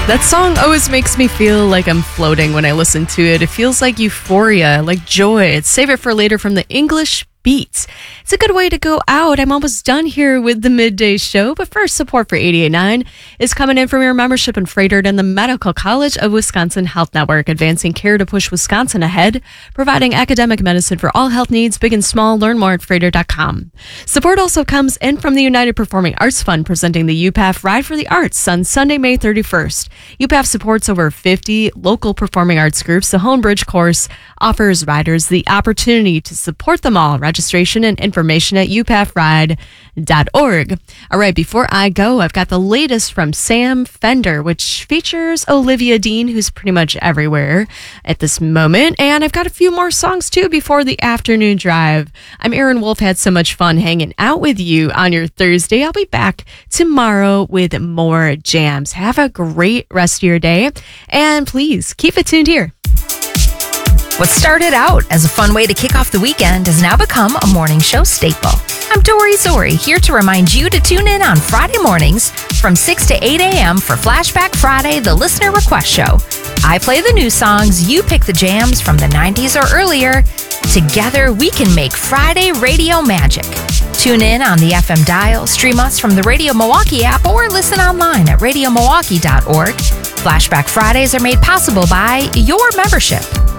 That song always makes me feel like I'm floating when I listen to it. It feels like euphoria, like joy. It's Save It for Later from the English Beats. It's a good way to go out. I'm almost done here with the midday show, but first, support for 88.9 is coming in from your membership in Freighted and the Medical College of Wisconsin Health Network, advancing care to push Wisconsin ahead, providing academic medicine for all health needs, big and small. Learn more at Freighted.com. Support also comes in from the United Performing Arts Fund, presenting the UPAF Ride for the Arts on Sunday, May 31st. UPAF supports over 50 local performing arts groups. The Honebridge course offers riders the opportunity to support them all. Registration and information at upafride.org. All right, before I go, I've got the latest from Sam Fender, which features Olivia Dean, who's pretty much everywhere at this moment. And I've got a few more songs, too, before the afternoon drive. I'm Erin Wolf. Had so much fun hanging out with you on your Thursday. I'll be back tomorrow with more jams. Have a great rest of your day. And please keep it tuned here. What started out as a fun way to kick off the weekend has now become a morning show staple. I'm Dory Zori, here to remind you to tune in on Friday mornings from 6 to 8 a.m. for Flashback Friday, the Listener Request Show. I play the new songs, you pick the jams from the 90s or earlier. Together, we can make Friday radio magic. Tune in on the FM dial, stream us from the Radio Milwaukee app, or listen online at radiomilwaukee.org. Flashback Fridays are made possible by your membership.